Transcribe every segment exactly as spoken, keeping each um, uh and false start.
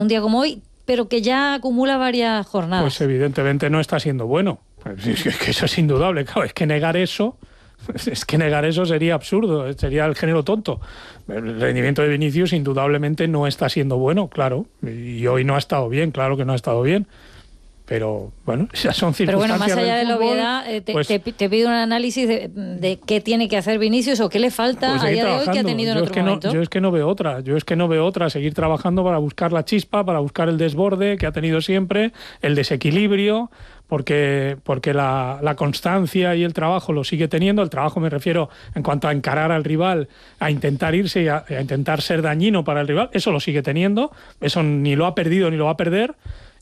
un día como hoy, pero que ya acumula varias jornadas. Pues evidentemente no está siendo bueno. Pues es que eso es indudable, claro, es que negar eso, es que negar eso sería absurdo, sería el género tonto. El rendimiento de Vinicius indudablemente no está siendo bueno, claro, y hoy no ha estado bien, claro que no ha estado bien. Pero bueno, esas son circunstancias. Pero bueno, más allá de la fútbol, obviedad, eh, te, pues, te, te pido un análisis de, de qué tiene que hacer Vinicius o qué le falta pues a día trabajando. de hoy que ha tenido yo en es otro que momento. No, yo es que no veo otra, yo es que no veo otra, seguir trabajando para buscar la chispa, para buscar el desborde que ha tenido siempre, el desequilibrio, porque, porque la, la constancia y el trabajo lo sigue teniendo. El trabajo me refiero en cuanto a encarar al rival, a intentar irse y a, a intentar ser dañino para el rival, eso lo sigue teniendo, eso ni lo ha perdido ni lo va a perder.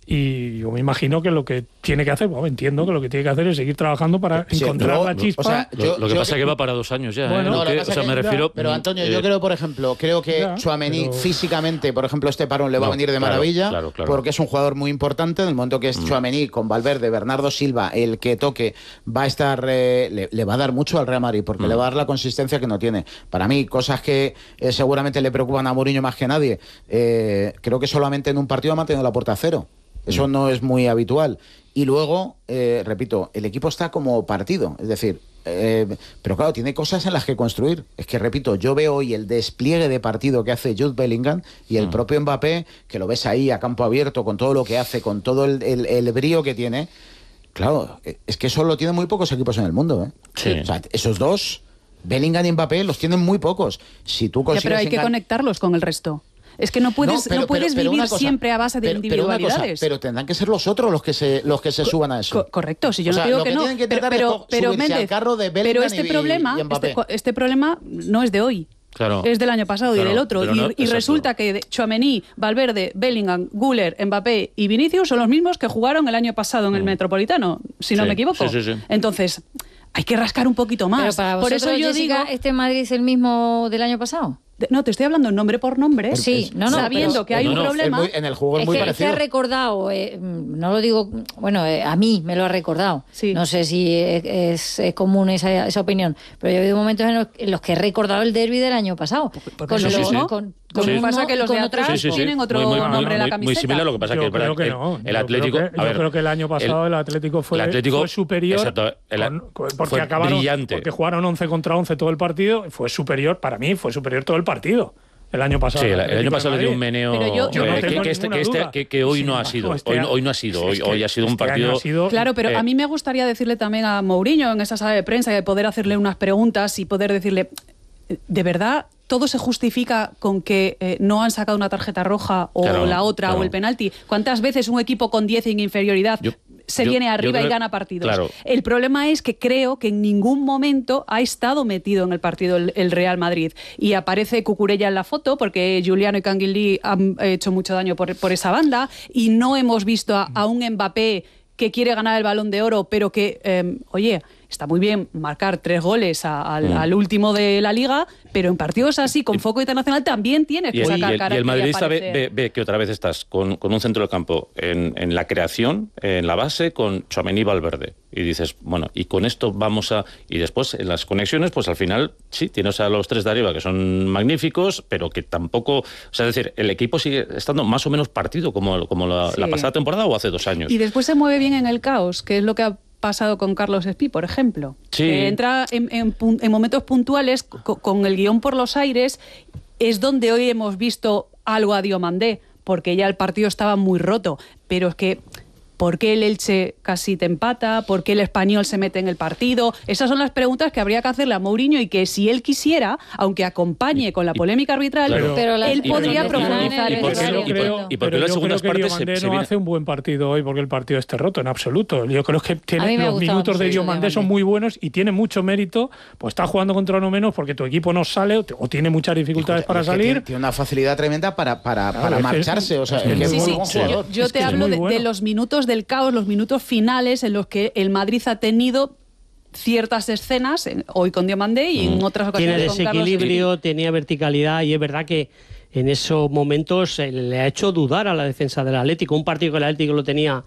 Y yo me imagino que lo que tiene que hacer, bueno, entiendo que lo que tiene que hacer es seguir trabajando para sí, encontrar luego, la chispa. O sea, yo, lo, lo que yo, pasa es que va para dos años ya. Bueno, ¿eh? no, que, lo o sea, que, me refiero. ya, pero Antonio, eh, yo creo, por ejemplo, creo que ya, Tchouaméni pero... físicamente, por ejemplo, este parón le va no, a venir de claro, maravilla, claro, claro. porque es un jugador muy importante. En el momento que es mm. Tchouaméni con Valverde, Bernardo Silva, el que toque, va a estar, eh, le, le va a dar mucho al Real Madrid, porque mm. le va a dar la consistencia que no tiene. Para mí, cosas que eh, seguramente le preocupan a Mourinho más que nadie. Eh, creo que solamente en un partido ha mantenido la puerta a cero. Eso mm. no es muy habitual. Y luego, eh, repito, el equipo está como partido, es decir, eh, pero claro, tiene cosas en las que construir. Es que, repito, yo veo hoy el despliegue de partido que hace Jude Bellingham y el mm. propio Mbappé, que lo ves ahí a campo abierto, con todo lo que hace, con todo el, el, el brío que tiene. Claro, es que eso lo tienen muy pocos equipos en el mundo, ¿eh? Sí. O sea, esos dos, Bellingham y Mbappé, los tienen muy pocos. Si tú consigues ya, pero hay engan- que conectarlos con el resto. Es que no puedes, no, pero, no puedes pero, pero vivir cosa, siempre a base de pero, individualidades. Pero, cosa, pero tendrán que ser los otros los que se los que se Co- suban a eso. Co- correcto, si yo o no sea, digo lo que, que no. tienen que pero, tratar pero, es pero, subirse Méndez, al carro de Bellingham pero este y, problema, y Mbappé. Este, este problema no es de hoy. Claro. Es del año pasado claro, y del otro. Y, no, y resulta que Tchouaméni, Valverde, Bellingham, Güler, Mbappé y Vinicius son los mismos que jugaron el año pasado en el mm. Metropolitano, si no sí, me equivoco. Sí, sí, sí. Entonces, hay que rascar un poquito más. Pero para vosotros, Por eso yo Jessica, digo... ¿este Madrid es el mismo del año pasado? No, te estoy hablando nombre por nombre, sí, no, no, sabiendo pero, que hay no, un no, problema. Es muy, en el juego es, es muy que, parecido. Es que ha recordado, eh, no lo digo, bueno, eh, a mí me lo ha recordado. Sí. No sé si es, es común esa, esa opinión, pero yo he habido momentos en los, en los que he recordado el derbi del año pasado. Con lo sí, sí. Con, con, Con sí. Lo que pasa que los de atrás sí, sí, sí. tienen otro muy, muy, nombre en la muy, camiseta. muy similar, lo que pasa yo que el, creo que el, no. el Yo Atlético... creo que, a ver, yo creo que el año pasado el, el Atlético fue, el Atlético, fue superior. Exacto, el, con, con, porque fue acabaron, brillante. Porque jugaron once contra once todo el partido. Fue superior, para mí, fue superior todo el partido. El año pasado. Sí, el, el año pasado le dio un meneo yo, yo eh, no que, tengo que, este, que, este, que, que hoy sí, no ha sido. Este hoy, hoy no ha sido. Hoy, es que hoy ha sido un este partido. Sido, claro, pero eh, a mí me gustaría decirle también a Mourinho en esa sala de prensa y poder hacerle unas preguntas y poder decirle, ¿de verdad todo se justifica con que eh, no han sacado una tarjeta roja o claro, la otra claro. o el penalti? ¿Cuántas veces un equipo con diez en inferioridad yo, se yo, viene arriba creo, y gana partidos? Claro. El problema es que creo que en ningún momento ha estado metido en el partido el, el Real Madrid. Y aparece Cucurella en la foto porque Giuliano y Canguilí han hecho mucho daño por, por esa banda y no hemos visto a, a un Mbappé que quiere ganar el Balón de Oro, pero que, eh, oye, está muy bien marcar tres goles a, a, mm. al último de la Liga, pero en partidos así, con y, foco internacional, también tienes que sacar cara. Y el madridista ve, ve, ve que otra vez estás con, con un centro del campo en, en la creación, en la base, con Tchouaméni y Valverde. Y dices, bueno, y con esto vamos a... Y después, en las conexiones, pues al final, sí, tienes a los tres de arriba, que son magníficos, pero que tampoco... O sea, es decir, el equipo sigue estando más o menos partido, como, como la, sí. la pasada temporada o hace dos años. Y después se mueve bien en el caos, que es lo que ha pasado con Carlos Espí, por ejemplo. Sí. Que entra en, en, en momentos puntuales con, con el guión por los aires, es donde hoy hemos visto algo a Diomandé, porque ya el partido estaba muy roto, pero es que ¿por qué el Elche casi te empata? ¿Por qué el Español se mete en el partido? Esas son las preguntas que habría que hacerle a Mourinho y que si él quisiera, aunque acompañe con la polémica arbitral, claro. pero la, él y, podría y, profundizar y, en y, eso. y, y, y porque las segundas partes se, no se viene... hace un buen partido hoy porque el partido esté roto, en absoluto. Yo creo que tiene, los minutos de Diomandé son muy buenos y tiene mucho mérito, pues está jugando contra uno menos porque tu equipo no sale o, te, o tiene muchas dificultades para salir. Tiene, tiene una facilidad tremenda para, para, claro, para es marcharse. Es, o sea, es, es que es sí, muy sí, buen sí, jugador. Yo, yo es te que hablo de, bueno. de los minutos del caos, los minutos finales en los que el Madrid ha tenido ciertas escenas, hoy con Diomandé y en otras ocasiones tiene con desequilibrio, Carlos. tenía verticalidad y es verdad que en esos momentos le ha hecho dudar a la defensa del Atlético. Un partido que el Atlético lo tenía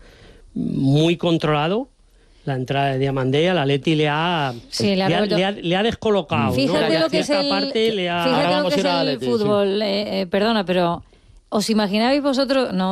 muy controlado, la entrada de Diomandé, al Atleti le ha, sí, le, ha, le, ha, le ha descolocado. Fíjate ¿no? lo que es el, parte le ha... fíjate Ahora lo que es el Atleti, fútbol, sí. eh, eh, perdona, pero ¿Os imaginabais vosotros? No,